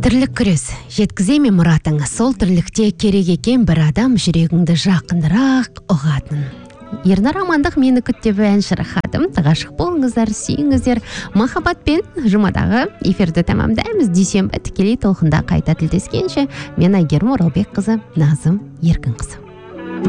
Тірлік күрес, жеткіземе мұратың, сол тірлікте керек екен бір адам жүрегіңді жақынырақ ұғатын. Ернар Амандық мені күттебі ән шырақадым. Ғашық болыңыздар, сүйіңіздер. Махаббатпен жұмадағы эфирді тәмамдаймыз. Дүйсенбі тікелей толқында қайта тілдескенше, мен Айгерім Оралбек қызы, Назым Еркін қызы.